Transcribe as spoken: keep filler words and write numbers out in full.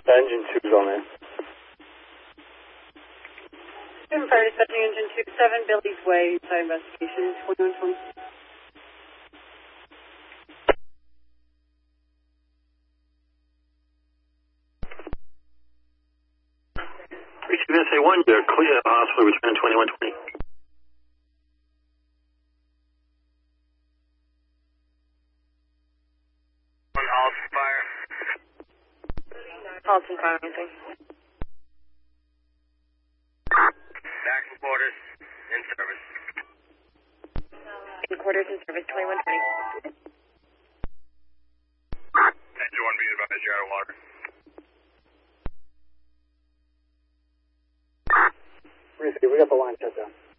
The engine two's on there. Seven fire dispatching engine two seven, Billy's Way, side investigation, twenty-one twenty. Richard, S A one, you're clear of hospital, return twenty-one twenty. One Halton Fire. Halton Fire, anything. Back in quarters, in service. In quarters in service, twenty-one twenty. Engine one, be advised, you're out of water. We got the line shut down.